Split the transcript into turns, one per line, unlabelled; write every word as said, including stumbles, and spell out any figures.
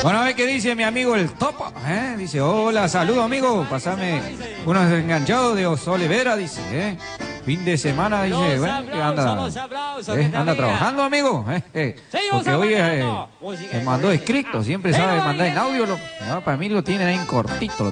Bueno, a ver qué dice mi amigo el Topo. ¿eh? Dice, hola, saludo amigo. Pasame unos enganchados de Osolevera, dice. ¿eh? Fin de semana, dice. Bueno, que anda, ¿eh? anda trabajando, amigo. ¿eh? eh, Porque hoy eh, me mandó escrito. Siempre sabe mandar en audio. Lo, no, para mí lo tienen ahí en cortito.